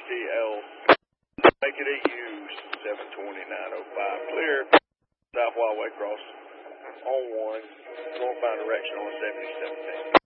HDL. Make it a U, 72905. Clear. South Wildway cross on 1. Northbound direction on 7017.